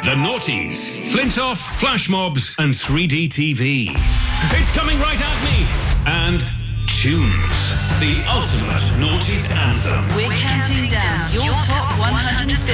The Naughties, Flintoff, Flash Mobs, and 3D TV. It's coming right at me. And Tunes, the ultimate Naughties anthem. We're counting down your top 100